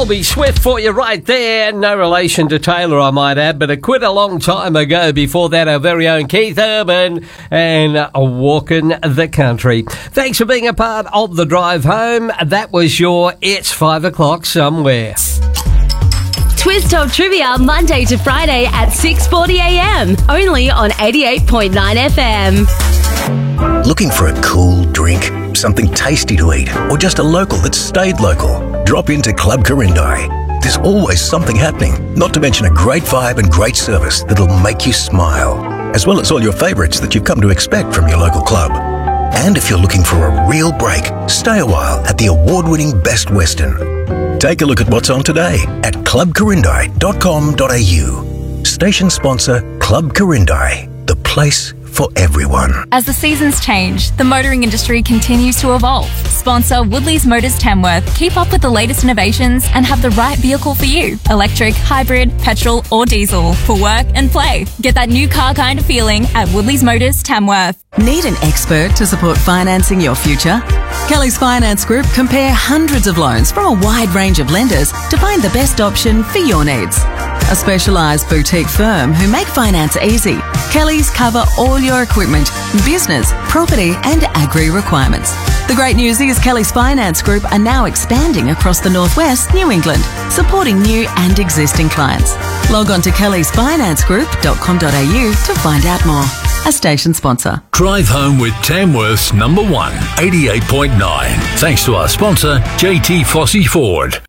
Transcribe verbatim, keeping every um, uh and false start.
Shelby Swift for you right there. No relation to Taylor, I might add, but it quit a long time ago. Before that, our very own Keith Urban and uh, Walking the Country. Thanks for being a part of the drive home. That was your It's Five O'Clock Somewhere. Twist Top Trivia, Monday to Friday at six forty a m, only on eighty-eight point nine F M. Looking for a cool drink, something tasty to eat, or just a local that's stayed local? Drop into Club Corindai. There's always something happening, not to mention a great vibe and great service that'll make you smile, as well as all your favourites that you've come to expect from your local club. And if you're looking for a real break, stay a while at the award-winning Best Western. Take a look at what's on today at club corindai dot com dot a u. Station sponsor Club Corindai, the place for everyone. As the seasons change, the motoring industry continues to evolve. Sponsor Woodley's Motors Tamworth. Keep up with the latest innovations and have the right vehicle for you. Electric, hybrid, petrol or diesel for work and play. Get that new car kind of feeling at Woodley's Motors Tamworth. Need an expert to support financing your future? Kelly's Finance Group compare hundreds of loans from a wide range of lenders to find the best option for your needs. A specialised boutique firm who make finance easy. Kelly's cover all your equipment, business, property and agri requirements. The great news is Kelly's Finance Group are now expanding across the Northwest, New England, supporting new and existing clients. Log on to kellys finance group dot com dot a u to find out more. A station sponsor. Drive home with Tamworth's number one, eighty-eight point nine. Thanks to our sponsor, J T Fossey Ford.